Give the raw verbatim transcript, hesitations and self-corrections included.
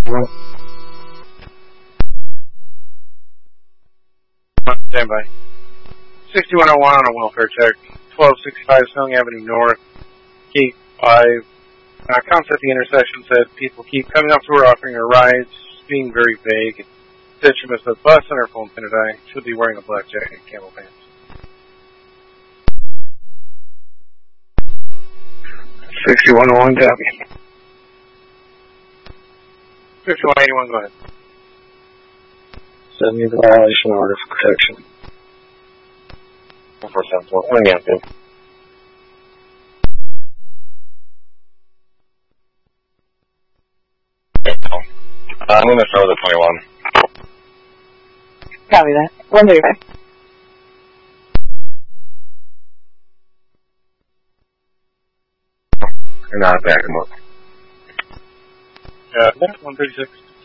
Stand by. sixty-one oh one on a welfare check. twelve sixty-five Snelling Avenue North. Gate five. Uh, counts at the intersection said people keep coming up to her offering her rides, being very vague. Said she missed the bus and her phone pin today. She'll be wearing a black jacket and camel pants. sixty-one oh one, copy. fifty-one eighty-one, go ahead. Send me the violation order for protection. four seven four, one again, please. Uh, I'm going to start with the twenty-one. Copy that. one thirty-five. You're not back him up. Uh, one thirty-six.